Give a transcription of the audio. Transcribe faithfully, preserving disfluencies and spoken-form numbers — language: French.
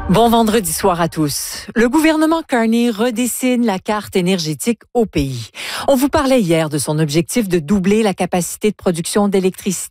Bon vendredi soir à tous. Le gouvernement Carney redessine la carte énergétique au pays. On vous parlait hier de son objectif de doubler la capacité de production d'électricité